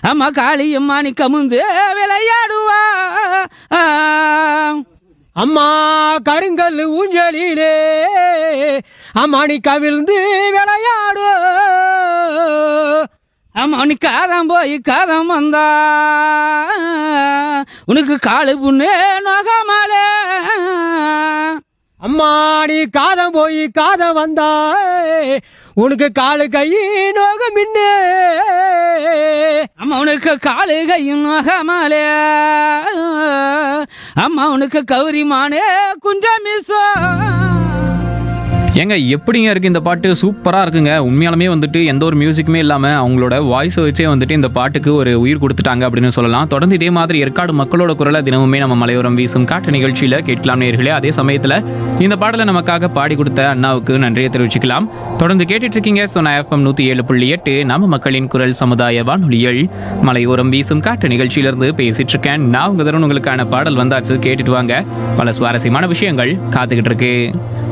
அம்மா காளியம்மா நீ கமுந்து விளையாடுவா. அம்மா கருங்கல் ஊஞ்சலிலே அம்மா நீ கவிழ்ந்து விளையாடு. அம்மா நீ காரம் போய் காரம் வந்தா உனக்கு காலு புண்ணு நோகமாலே. அம்மா நீ காதம் போய் காதம் வந்தா உனக்கு காலு கை நோக மின்னு. அம்மா உனக்கு காலு கையும் நோகமாலே. அம்மா உனக்கு கௌரிமானே குஞ்சமிசோ. ஏங்க எப்படிங்க இருக்குது இந்த பாட்டு? சூப்பராக இருக்குங்க. உண்மையாலுமே வந்துட்டு எந்த ஒரு மியூசிக்குமே இல்லாமல் அவங்களோட வாய்ஸை வச்சே வந்துட்டு இந்த பாட்டுக்கு ஒரு உயிர் கொடுத்துட்டாங்க அப்படின்னு சொல்லலாம். தொடர்ந்து இதே மாதிரி ஏற்காடு மக்களோட குரலை தினமுமே நம்ம மலையோரம் வீசும் காட்டு நிகழ்ச்சியில் கேட்கலாம் நேயர்களே. அதே சமயத்தில் இந்த பாடலை நமக்காக பாடி கொடுத்த அண்ணாவுக்கு நன்றியை தெரிவிச்சுக்கலாம். தொடர்ந்து கேட்டுட்டு இருக்கீங்க சோனா எஃப்எம் 107.8 நம்ம மக்களின் குரல் சமுதாய வானொலிகள் மலையோரம் வீசும் காட்டு நிகழ்ச்சியிலிருந்து பேசிட்டு இருக்கேன். நான் உங்க தருண். உங்களுக்கான பாடல் வந்தாச்சு, கேட்டுட்டு வாங்க. பல சுவாரஸ்யமான விஷயங்கள் காத்துக்கிட்டு இருக்கு.